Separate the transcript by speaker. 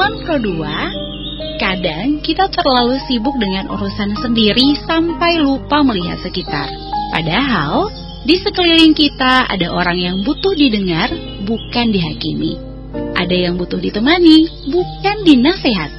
Speaker 1: Mantra 2, kadang kita terlalu sibuk dengan urusan sendiri sampai lupa melihat sekitar. Padahal di sekeliling kita ada orang yang butuh didengar, bukan dihakimi. Ada yang butuh ditemani, bukan dinasehati.